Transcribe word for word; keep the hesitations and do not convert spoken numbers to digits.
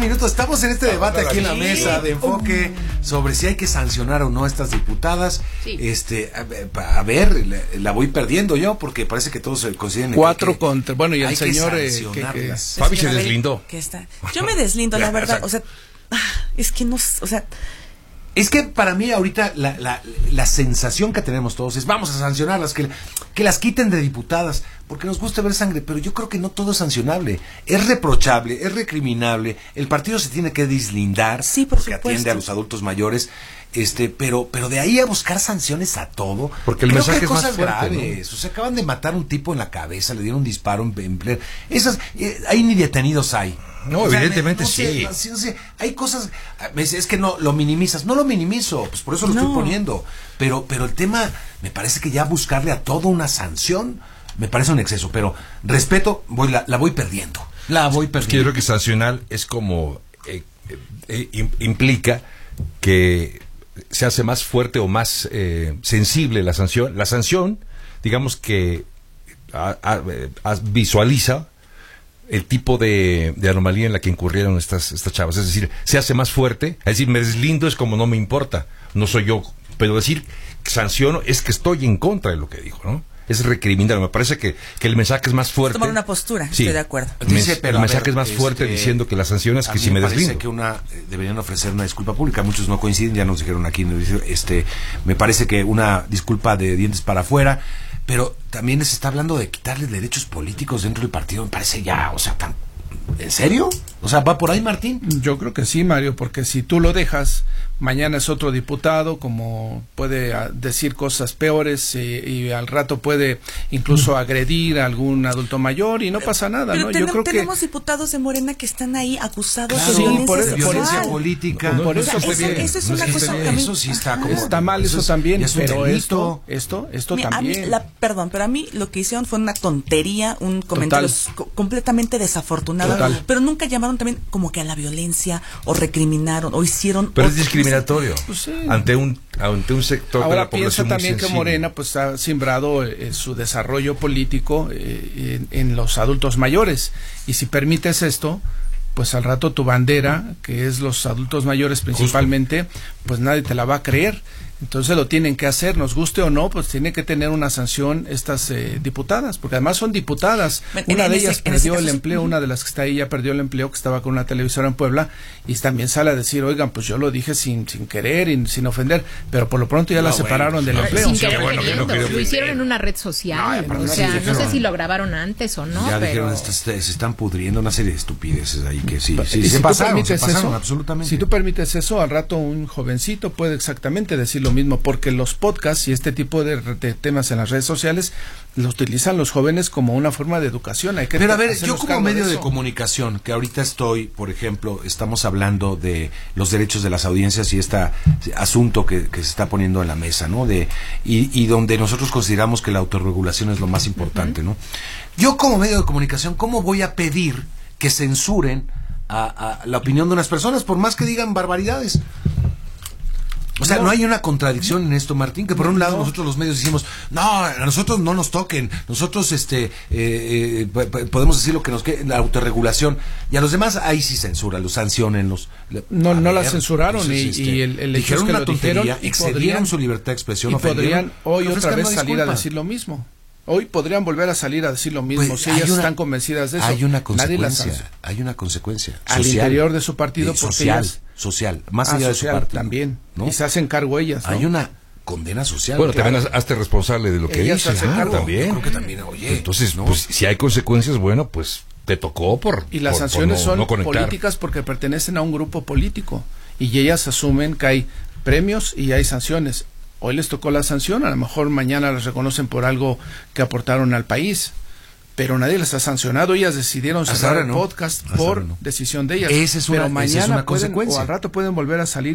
minutos. Estamos en este debate aquí en la mesa de enfoque sobre si hay que sancionar o no a estas diputadas. Sí. Este, a, a ver, la, la voy perdiendo yo porque parece que todos se coinciden. Cuatro que, contra. Bueno, y el señor que eh, que, que... Fabi se deslindó. Que está. Yo me deslindo, la verdad. O sea, es que no, o sea. Es que para mí ahorita la, la, la sensación que tenemos todos es vamos a sancionarlas, que, que las quiten de diputadas, porque nos gusta ver sangre, pero yo creo que no todo es sancionable. Es reprochable, es recriminable, el partido se tiene que deslindar, sí, por porque supuesto. atiende a los adultos mayores, este, pero, pero de ahí a buscar sanciones a todo, porque el creo mensaje que hay es más cosas fuerte, graves, ¿no? O sea, acaban de matar a un tipo en la cabeza, le dieron un disparo en, en pleno, esas, eh, ahí ni detenidos hay. No, o sea, evidentemente no sé, sí. No, sí, no sé, hay cosas, es que no lo minimizas, no lo minimizo, pues por eso lo no. estoy poniendo, pero pero el tema me parece que ya buscarle a todo una sanción me parece un exceso, pero respeto, voy la, la voy perdiendo, la voy perdiendo. Es que yo creo que sancional es como eh, eh, implica que se hace más fuerte o más eh, sensible la sanción. La sanción, digamos que a, a, a, visualiza el tipo de, de anomalía en la que incurrieron estas, estas chavas. Es decir, se hace más fuerte. Es decir, me deslindo es como no me importa, no soy yo. Pero decir sanciono es que estoy en contra de lo que dijo, ¿no? Es recriminar. Me parece que, que el mensaje es más fuerte. Tomar una postura, sí. Estoy de acuerdo. Dice, pero el mensaje ver, es más fuerte este, diciendo que las sanciones que si me, me parece deslindo. que una eh, deberían ofrecer una disculpa pública. Muchos no coinciden, ya nos dijeron aquí. Este, me parece que una disculpa de dientes para afuera. Pero también se está hablando de quitarle derechos políticos dentro del partido, me parece ya, o sea, tan, ¿en serio? O sea, ¿va por ahí, Martín? Yo creo que sí, Mario, porque si tú lo dejas, mañana es otro diputado, como puede a, decir cosas peores y, y al rato puede incluso agredir a algún adulto mayor y no pasa nada, pero ¿no? Ten, Yo creo tenemos que diputados de Morena que están ahí acusados claro, de violencia, por eso, sexual. violencia política. No, por eso, o sea, eso, eso es una no, cosa eso, que a mí, eso sí está como, está mal eso, eso también, es un pero delito. esto, esto, esto Mira, también. A mí, la, perdón, pero a mí lo que hicieron fue una tontería, un comentario co completamente desafortunado, Total. Pero nunca llamaron también como que a la violencia o recriminaron o hicieron. Pero o, es discriminatorio pues sí. ante un ante un sector Ahora de la población. Ahora piensa también muy que Morena pues ha sembrado eh, su desarrollo político eh, en, en los adultos mayores y si permites esto pues al rato tu bandera que es los adultos mayores principalmente Justo. Pues nadie te la va a creer. Entonces lo tienen que hacer, nos guste o no, pues tiene que tener una sanción estas eh, diputadas, porque además son diputadas. En, una en de ese, ellas perdió el empleo, uh -huh. una de las que está ahí ya perdió el empleo, que estaba con una televisora en Puebla, y también sale a decir, oigan, pues yo lo dije sin sin querer y sin ofender, pero por lo pronto ya no, la bueno, separaron del no, empleo. Sin querer, bueno, queriendo, que no lo hicieron en una red social, no, o sea, no sé si lo grabaron antes o no, ya pero... dijeron, se están pudriendo una serie de estupideces ahí que sí, sí, sí se si pasaron, se eso, pasaron absolutamente. Si tú permites eso, al rato un jovencito puede exactamente decir lo mismo, porque los podcasts y este tipo de, de temas en las redes sociales lo utilizan los jóvenes como una forma de educación. Hay que Pero a ver, yo como medio de, de comunicación, que ahorita estoy, por ejemplo, estamos hablando de los derechos de las audiencias y este asunto que, que se está poniendo en la mesa, ¿no? De y, y donde nosotros consideramos que la autorregulación es lo más importante, ¿no? Yo como medio de comunicación, ¿cómo voy a pedir que censuren a, a la opinión de unas personas, por más que digan barbaridades? O sea, no, no hay una contradicción en esto, Martín, que por un lado no. nosotros los medios decimos, no, a nosotros no nos toquen, nosotros este eh, eh, podemos decir lo que nos quede, la autorregulación, y a los demás ahí sí censura, los sancionenlos. No, no la censuraron entonces, y, este, y el, el dijeron hecho es que una lo tontería, dijeron y excedieron podrían, su libertad de expresión, y podrían hoy otra vez salir disculpa. a decir lo mismo. Hoy podrían volver a salir a decir lo mismo, pues si ellas una, están convencidas de eso. Hay una consecuencia, hay una consecuencia al social, interior de su partido, porque social, ellas, social, más ah, allá social, de su partido, también, ¿no? Y se hacen cargo ellas, ¿no? Hay una condena social. Bueno, claro. también hazte responsable de lo que ellas dices, ah, también. Yo creo que también, oye, entonces, ¿no? pues si hay consecuencias, bueno, pues te tocó por y las por, sanciones por no, son no políticas porque pertenecen a un grupo político y ellas asumen que hay premios y hay sanciones. Hoy les tocó la sanción, a lo mejor mañana las reconocen por algo que aportaron al país, pero nadie las ha sancionado. Ellas decidieron cerrar el no. podcast Hasta por no. decisión de ellas. Esa es una, pero mañana esa es una pueden, consecuencia. o al rato pueden volver a salir